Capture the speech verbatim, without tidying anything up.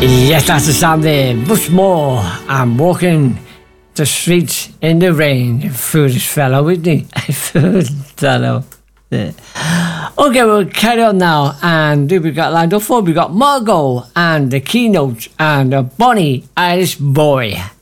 Yes, that's the sound there. Bushmore. I'm walking the streets in the rain. Foolish fellow, isn't he? Foolish fellow. Yeah. Okay, we'll carry on now. And who we got lined up for? We got Margot and the Keynotes and the Bonnie Irish Boy.